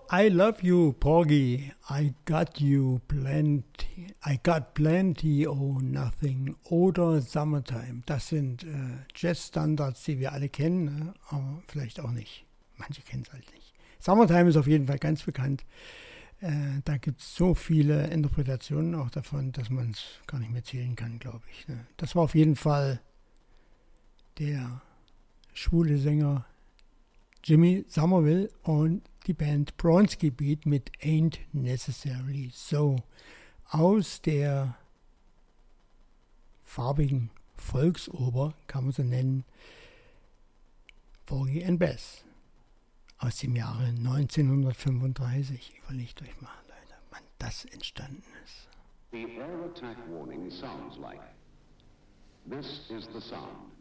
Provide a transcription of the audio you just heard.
I love you, Porgy. I got you plenty. I got plenty or nothing. Oder Summertime. Das sind Jazz-Standards, die wir alle kennen, ne? Aber vielleicht auch nicht. Manche kennen es halt nicht. Summertime ist auf jeden Fall ganz bekannt. Da gibt es so viele Interpretationen auch davon, dass man es gar nicht mehr zählen kann, glaube ich. Ne? Das war auf jeden Fall der schwule Sänger Jimmy Somerville und die Band Bronski Beat mit Ain't Necessarily So aus der farbigen Volksoper, kann man so nennen, Porgy and Bess aus dem Jahre 1935. Überlegt euch mal, Leute, wann das entstanden ist. The air attack warning sounds like. This is the sound.